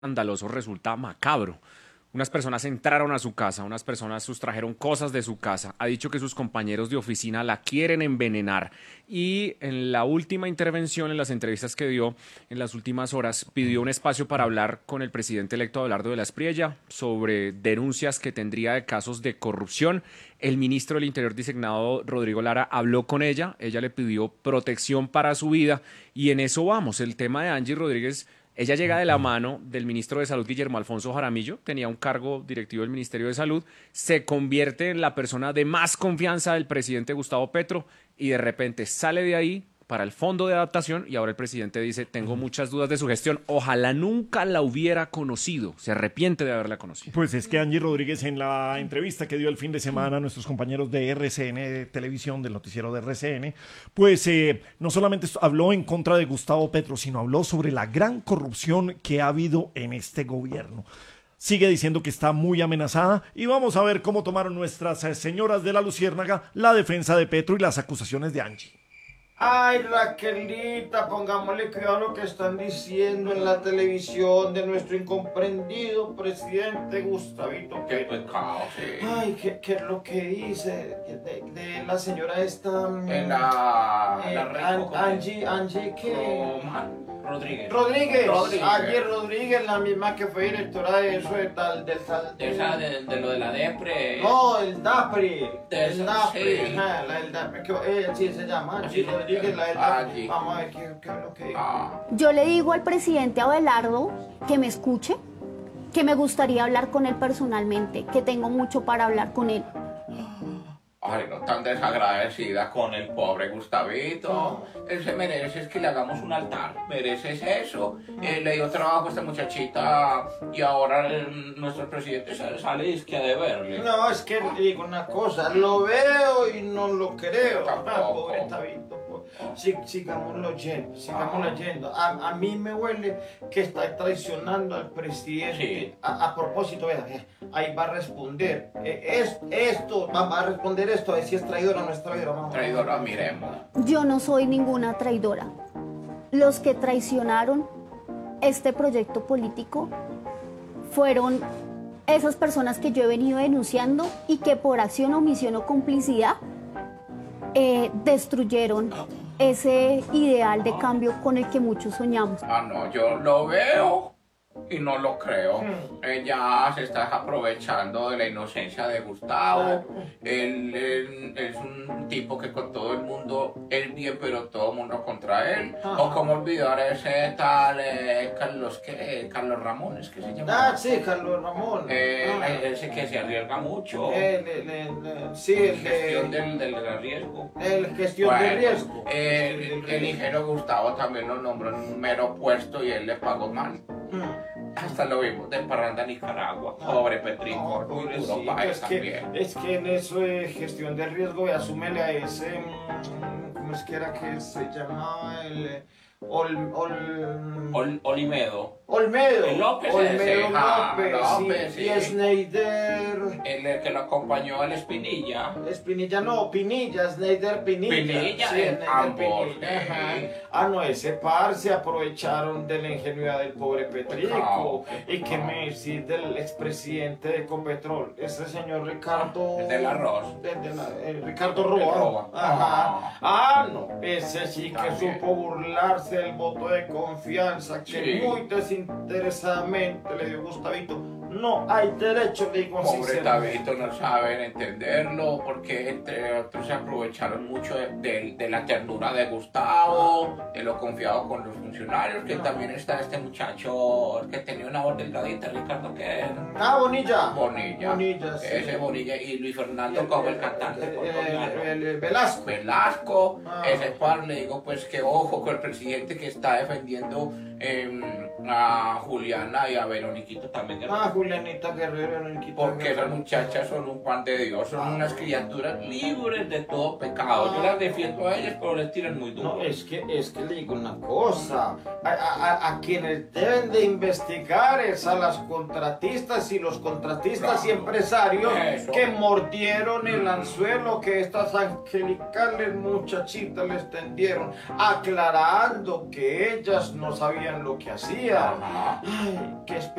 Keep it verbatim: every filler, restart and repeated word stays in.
escandaloso resulta macabro. Unas personas entraron a su casa, unas personas sustrajeron cosas de su casa, ha dicho que sus compañeros de oficina la quieren envenenar y en la última intervención, en las entrevistas que dio en las últimas horas, pidió un espacio para hablar con el presidente electo Abelardo de la Espriella sobre denuncias que tendría de casos de corrupción. El ministro del Interior designado, Rodrigo Lara, habló con ella, ella le pidió protección para su vida y en eso vamos. El tema de Angie Rodríguez. Ella llega de la mano del ministro de Salud, Guillermo Alfonso Jaramillo, tenía un cargo directivo del Ministerio de Salud, se convierte en la persona de más confianza del presidente Gustavo Petro y de repente sale de ahí para el fondo de adaptación y ahora el presidente dice, tengo muchas dudas de su gestión, ojalá nunca la hubiera conocido, se arrepiente de haberla conocido. Pues es que Angie Rodríguez en la entrevista que dio el fin de semana a nuestros compañeros de R C N de Televisión, del noticiero de R C N, pues eh, no solamente habló en contra de Gustavo Petro, sino habló sobre la gran corrupción que ha habido en este gobierno. Sigue diciendo que está muy amenazada y vamos a ver cómo tomaron nuestras eh, señoras de la Luciérnaga la defensa de Petro y las acusaciones de Angie. Ay, Raquelita, pongámosle cuidado a lo que están diciendo en la televisión de nuestro incomprendido presidente Gustavito. Qué pecado, sí. Ay, ¿qué, qué es lo que dice de, de la señora esta? En la... eh, la An- Angie, Angie, ¿qué? Roman Rodríguez. Rodríguez, Rodríguez. Angie Rodríguez, la misma que fue directora de eso, de tal, del tal... De esa, de, de lo de la depre. No, el DAPRI, De el eso, DAPRI, sí. ajá, la del DAPRI, que eh, sí se llama, Angie Sí, Rodríguez, la del DAPRI. Angie. Vamos a ver qué, qué es lo que dice. Ah. Yo le digo al presidente Abelardo que me escuche, que me gustaría hablar con él personalmente, que tengo mucho para hablar con él. Ay, no tan desagradecida con el pobre Gustavito. Él se merece es que le hagamos un altar. Mereces eso. Eh, le dio trabajo a esta muchachita y ahora el- nuestro presidente sale, sale y es que ha de verle. No, es que le digo una cosa, lo veo y no lo creo. Tampoco. Ah, pobre Tabito, pues. Sí, sigámoslo yendo, sigámoslo Ah. yendo. A, a mí me huele que está traicionando al presidente. Sí. A, a propósito, vea, vea, ahí va a responder. Eh, es, esto, va, va a responder esto, a ver si es traidora o no es traidora. Vamos. Traidora, miremos. Yo no soy ninguna traidora. Los que traicionaron este proyecto político fueron esas personas que yo he venido denunciando y que por acción, omisión o complicidad eh, destruyeron ese ideal de cambio con el que muchos soñamos. Ah, no, yo lo veo y no lo creo. Hmm. Ella se está aprovechando de la inocencia de Gustavo. Él, él es un tipo que con todo el mundo es bien, pero todo el mundo contra él. Ajá. O como olvidar ese tal eh, Carlos, ¿qué? Carlos Ramón, ¿es que se llama? Ah, sí, Carlos Ramón. Eh, Ah. ese que se arriesga mucho. Eh, le- le- le- sí, el Gestión de... del, del riesgo. El gestión de Bueno, riesgo. eh, Gestión el, del riesgo. ingeniero Gustavo también lo nombró en un mero puesto y él le pagó mal. Hmm. Hasta lo vimos de Parranda, Nicaragua. Ah, Pobre Petrico, no, muy duro pobrecito, para él es que, también. es que en eso de gestión de riesgo, y asúmele a ese, mm, ¿cómo es que era que se llamaba? El eh, Ol, Ol- Ol- Olimedo, Olmedo. el López Olmedo ese, ah, López, López, sí. sí. Y Schneider. el, el que lo acompañó al Espinilla. Espinilla, no, Pinilla, Schneider Pinilla. Pinilla, sí, eh, Schneider ambos, Pinilla, sí. ajá. Ah, no, ese par se aprovecharon de la ingenuidad del pobre Petrico. Pecado, Y que pecado. me decís del expresidente de Ecopetrol, ese señor Ricardo. El del arroz. de- de la- eh, Ricardo El Roa. Roa. Ajá. Ah, no, ese sí que También. supo burlarse del voto de confianza, que Sí. muy desinteresadamente le dio Gustavito. No hay derecho, le digo así. Pobre se- Tabito, no saben entenderlo porque entre otros se aprovecharon mucho de, de- de la ternura de Gustavo, de lo confiado con los funcionarios, que también está este muchacho que tenía una voz delgadita, Ricardo, que era Ah, Bonilla. Bonilla. Bonilla, sí. Ese Bonilla y Luis Fernando como el cantante El- colombiano. el- el Velasco. Velasco, Ah. ese par le digo pues que ojo con el presidente que está defendiendo em, a Juliana y a Veroniquito también. Ah, Julianita Guerrero, Niquita Porque esas Guerrero. muchachas son un pan de Dios, son Ah. unas criaturas libres de todo pecado. Yo las defiendo a ellas, pero les tiran muy duro. No, es que, es que le digo una cosa, a, a- a quienes deben de investigar es a las contratistas y los contratistas y Claro. empresarios Eso. que mordieron el Mm. anzuelo que estas angelicales muchachitas les tendieron, aclarando que ellas no sabían lo que hacían. vida. Ajá. Ay, qué